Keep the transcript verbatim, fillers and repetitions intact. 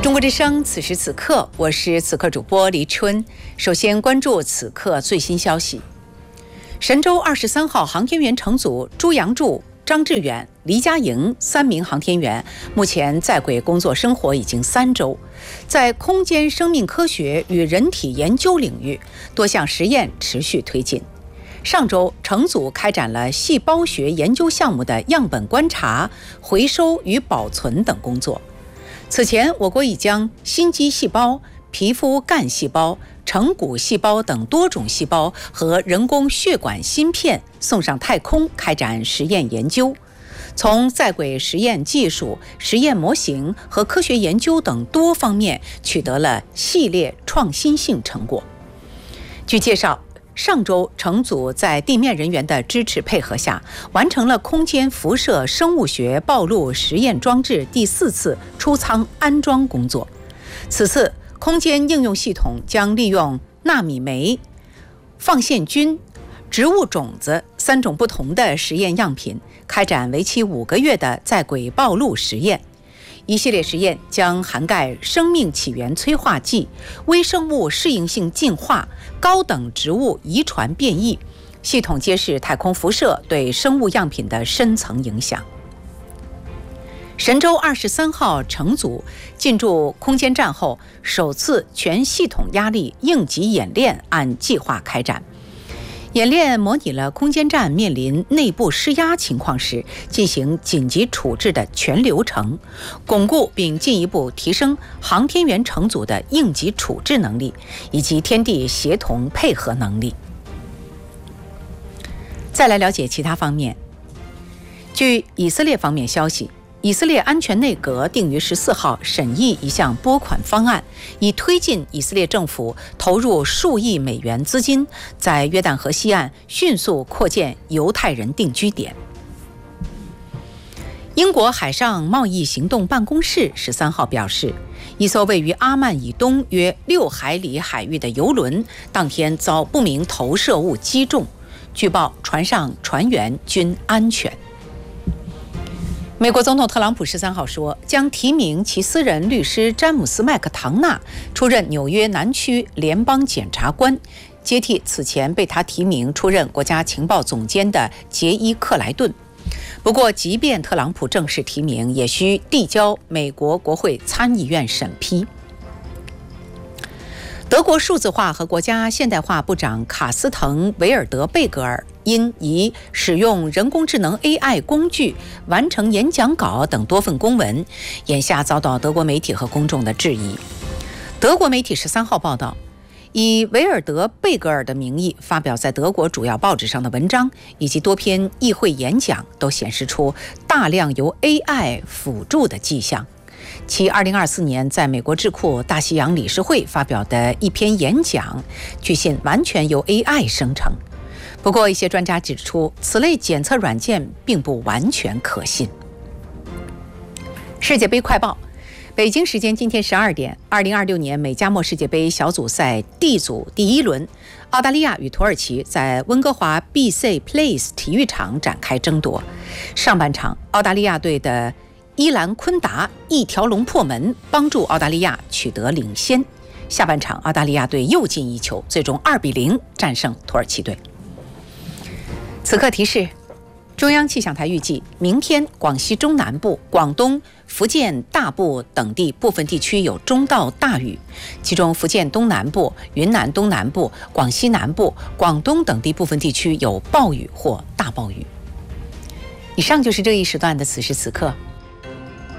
中国之声，此时此刻，我是此刻主播黎春。首先关注此刻最新消息。神舟二十三号航天员乘组朱杨柱、张志远、黎佳莹三名航天员目前在轨工作生活已经三周，在空间生命科学与人体研究领域，多项实验持续推进。上周，乘组开展了细胞学研究项目的样本观察、回收与保存等工作。此前，我国已将心肌细胞、皮肤干细胞、成骨细胞等多种细胞和人工血管芯片送上太空开展实验研究，从在轨实验技术、实验模型和科学研究等多方面取得了系列创新性成果。据介绍，上周乘组在地面人员的支持配合下，完成了空间辐射生物学暴露实验装置第四次出舱安装工作。此次空间应用系统将利用纳米酶、放线菌、植物种子三种不同的实验样品，开展为期五个月的在轨暴露实验。一系列实验将涵盖生命起源催化剂、微生物适应性进化、高等植物遗传变异，系统揭示太空辐射对生物样品的深层影响。神舟二十三号乘组进驻空间站后，首次全系统压力应急演练按计划开展。演练模拟了空间站面临内部施压情况时进行紧急处置的全流程，巩固并进一步提升航天员乘组的应急处置能力以及天地协同配合能力。再来了解其他方面。据以色列方面消息，以色列安全内阁定于十四号审议一项拨款方案，以推进以色列政府投入数亿美元资金，在约旦河西岸迅速扩建犹太人定居点。英国海上贸易行动办公室十三号表示，一艘位于阿曼以东约六海里海域的油轮当天遭不明投射物击中，据报船上船员均安全。美国总统特朗普十三号说，将提名其私人律师詹姆斯·麦克唐纳出任纽约南区联邦检察官，接替此前被他提名出任国家情报总监的杰伊·克莱顿。不过，即便特朗普正式提名，也需递交美国国会参议院审批。德国数字化和国家现代化部长卡斯滕·维尔德贝格尔因以使用人工智能 A I 工具完成演讲稿等多份公文，眼下遭到德国媒体和公众的质疑。德国媒体十三号报道，以维尔德贝格尔的名义发表在德国主要报纸上的文章以及多篇议会演讲都显示出大量由 A I 辅助的迹象。其二零二四年在美国智库大西洋理事会发表的一篇演讲，据信完全由 A I 生成。不过，一些专家指出，此类检测软件并不完全可信。世界杯快报，北京时间今天十二点，二零二六年美加墨世界杯小组赛 D 组第一轮，澳大利亚与土耳其在温哥华 B C Place 体育场展开争夺。上半场，澳大利亚队的伊兰昆达一条龙破门，帮助澳大利亚取得领先。下半场，澳大利亚队又进一球，最终二比零战胜土耳其队。此刻提示，中央气象台预计，明天广西中南部、广东、福建大部等地部分地区有中到大雨，其中福建东南部、云南东南部、广西南部、广东等地部分地区有暴雨或大暴雨。以上就是这一时段的此时此刻。